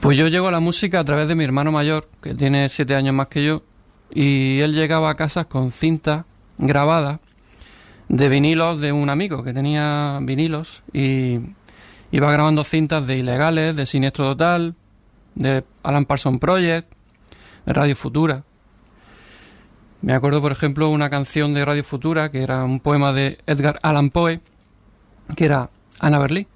Pues yo llego a la música a través de mi hermano mayor, que tiene 7 años más que yo, y él llegaba a casas con cintas grabadas de vinilos de un amigo que tenía vinilos y iba grabando cintas de Ilegales, de Siniestro Total, de Alan Parsons Project, de Radio Futura. Me acuerdo, por ejemplo, una canción de Radio Futura que era un poema de Edgar Allan Poe, que era Anna Berlí.